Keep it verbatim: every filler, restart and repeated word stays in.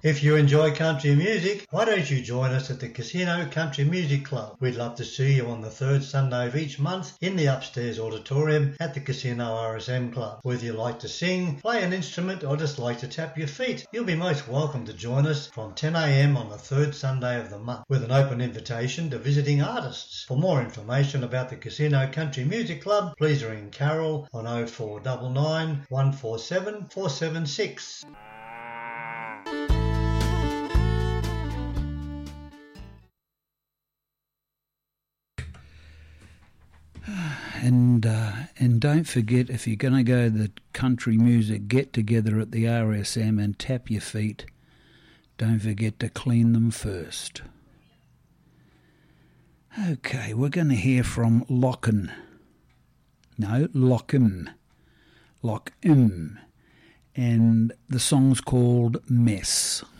If you enjoy country music, why don't you join us at the Casino Country Music Club? We'd love to see you on the third Sunday of each month in the upstairs auditorium at the Casino R S M Club. Whether you like to sing, play an instrument or just like to tap your feet, you'll be most welcome to join us from ten a m on the third Sunday of the month with an open invitation to visiting artists. For more information about the Casino Country Music Club, please ring Carol on oh four nine nine, one four seven, four seven six. And uh, and don't forget, if you're going to go to the country music get-together at the R S M and tap your feet, don't forget to clean them first. Okay, we're going to hear from Lockin. No, Lockham. Lockham. And the song's called Mess.